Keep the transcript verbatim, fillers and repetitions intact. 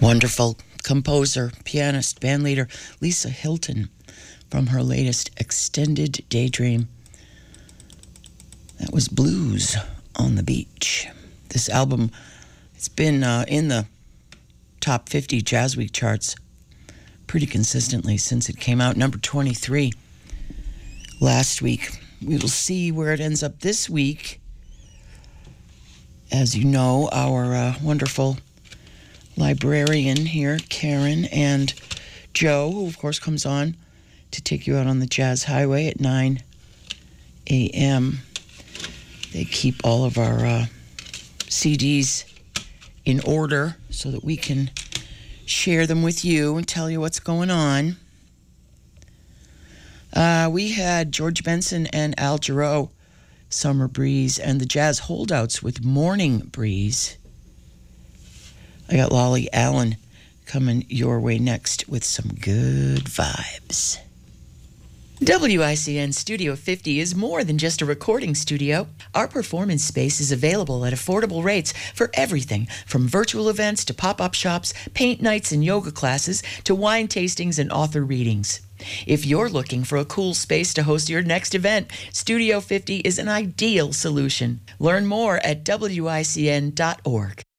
Wonderful composer, pianist, bandleader Lisa Hilton from her latest Extended Daydream. That was Blues on the Beach. This album, it's been uh, in the top fifty Jazz Week charts pretty consistently since it came out. Number twenty-three last week. We will see where it ends up this week. As you know, our uh, wonderful librarian here, Karen, and Joe, who of course comes on to take you out on the Jazz Highway at nine a.m. They keep all of our uh, C Ds in order so that we can share them with you and tell you what's going on. Uh, we had George Benson and Al Jarreau, Summer Breeze, and the Jazz Holdouts with Morning Breeze. I got Lolly Allen coming your way next with some good vibes. W I C N Studio fifty is more than just a recording studio. Our performance space is available at affordable rates for everything from virtual events to pop-up shops, paint nights and yoga classes, to wine tastings and author readings. If you're looking for a cool space to host your next event, Studio fifty is an ideal solution. Learn more at W I C N dot org.